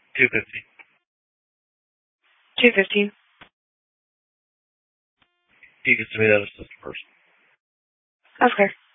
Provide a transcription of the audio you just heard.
250. 215. You can submit that assistant first. Okay.